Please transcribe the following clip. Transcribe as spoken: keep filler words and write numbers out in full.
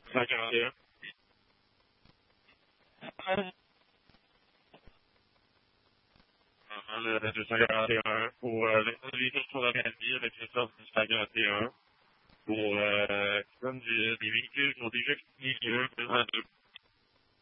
cent quarante et un. Le deux cent quarante et un pour euh, l'individu sur l'organisme avec l'essence du cent quarante et un pour euh, comme des, des véhicules qui ont déjà quitté le deux cent deux.